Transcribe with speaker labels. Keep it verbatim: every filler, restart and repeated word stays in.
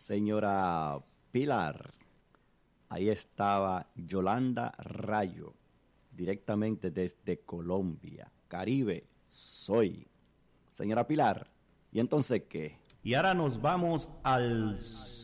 Speaker 1: señora Pilar. Ahí estaba Yolanda Rayo, directamente desde Colombia. Caribe, soy. Señora Pilar, ¿y entonces qué?
Speaker 2: Y ahora nos vamos al